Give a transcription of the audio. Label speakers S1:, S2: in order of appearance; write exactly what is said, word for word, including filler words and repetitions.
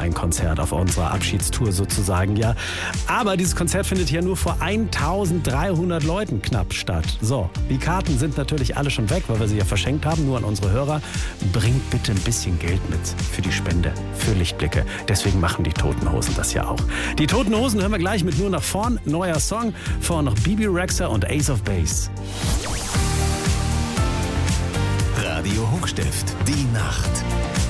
S1: ein Konzert auf unserer Abschiedstour sozusagen, ja. Aber dieses Konzert findet hier nur vor eintausenddreihundert Leuten knapp statt. So, die Karten sind natürlich alle schon weg, weil wir sie ja verschenkt haben, nur an unsere Hörer. Bringt bitte ein bisschen Geld mit für die Spende, für Lichtblicke. Deswegen machen die Toten Hosen das ja auch. Die Toten Hosen hören wir gleich mit Nur nach vorn. Neuer Song von noch Bibi Rexha und Ace of Base.
S2: Radio Hochstift, die Nacht.